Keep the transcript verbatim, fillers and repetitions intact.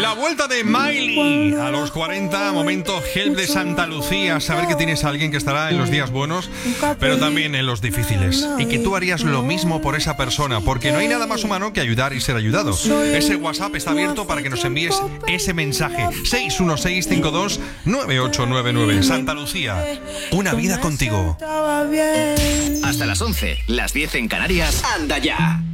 La vuelta de Miley a los cuarenta, momento Help de Santa Lucía. Saber que tienes a alguien que estará en los días buenos, pero también en los difíciles. Y que tú harías lo mismo por esa persona, porque no hay nada más humano que ayudar y ser ayudado. Ese WhatsApp está abierto para que nos envíes ese mensaje. seis uno seis cinco dos nueve ocho nueve nueve. Santa Lucía, una vida contigo. Hasta las once, las diez en Canarias. ¡Anda ya!